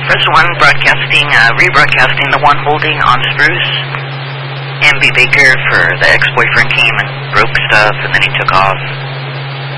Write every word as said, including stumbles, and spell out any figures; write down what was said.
First one, broadcasting, uh, rebroadcasting the one holding on Spruce. M B Baker for the ex-boyfriend came and broke stuff and then he took off.